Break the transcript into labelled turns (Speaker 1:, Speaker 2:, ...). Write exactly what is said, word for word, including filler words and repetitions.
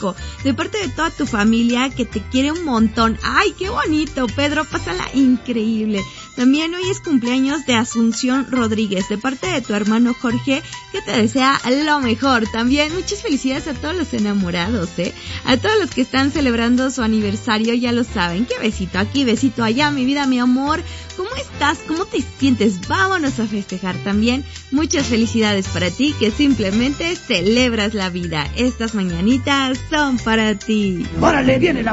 Speaker 1: México, de parte de toda tu familia que te quiere un montón. ¡Ay, qué bonito, Pedro! Pásala increíble. También hoy es cumpleaños de Asunción Rodríguez, de parte de tu hermano Jorge, que te desea lo mejor. También muchas felicidades a todos los enamorados, ¿eh? A todos los que están celebrando su aniversario, ya lo saben. Qué besito aquí, besito allá, mi vida, mi amor. ¿Cómo estás? ¿Cómo te sientes? Vámonos a festejar también. Muchas felicidades para ti, que simplemente celebras la vida. Estas mañanitas son para ti.
Speaker 2: ¡Órale, viene la